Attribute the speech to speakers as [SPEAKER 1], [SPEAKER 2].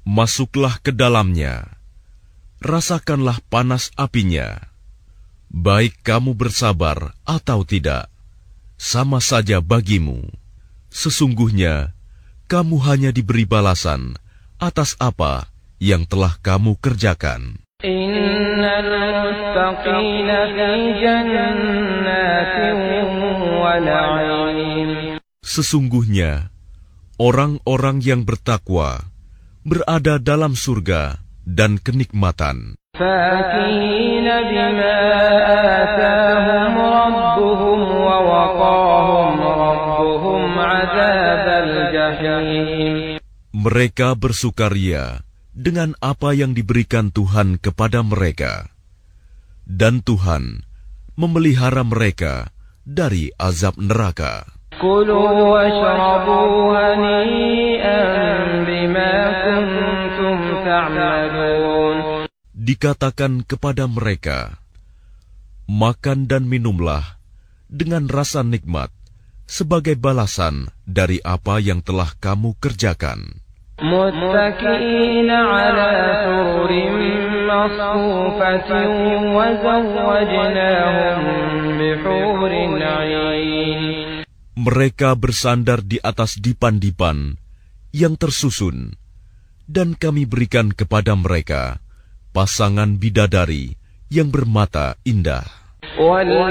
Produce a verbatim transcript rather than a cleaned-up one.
[SPEAKER 1] Masuklah ke dalamnya, rasakanlah panas apinya. Baik kamu bersabar atau tidak, sama saja bagimu. Sesungguhnya, kamu hanya diberi balasan atas apa yang telah kamu kerjakan.
[SPEAKER 2] Innal muttaqina fi jannatin wa na'im.
[SPEAKER 1] Sesungguhnya, orang-orang yang bertakwa berada dalam surga dan kenikmatan.
[SPEAKER 2] Fakihina bima atahum rabbuhum wa waqahum rabbuhum azabal jahim.
[SPEAKER 1] Mereka bersukaria dengan apa yang diberikan Tuhan kepada mereka, dan Tuhan memelihara mereka dari azab neraka.
[SPEAKER 2] Kulu washrabu hani'an bima kuntum ta'malun.
[SPEAKER 1] Dikatakan kepada mereka, makan dan minumlah dengan rasa nikmat sebagai balasan dari apa yang telah kamu kerjakan.
[SPEAKER 2] Muttaqiina 'ala sururin masfufatin wa zawwajnahum bihurin 'ain.
[SPEAKER 1] Mereka bersandar di atas dipan-dipan yang tersusun, dan kami berikan kepada mereka pasangan bidadari yang bermata indah.